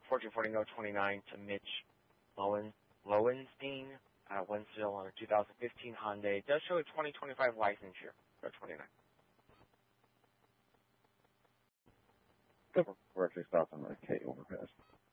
144029 to Mitch Lowenstein at Wentzville on a 2015 Hyundai. It does show a 2025 license here for 29. We're actually stopping at K overpass.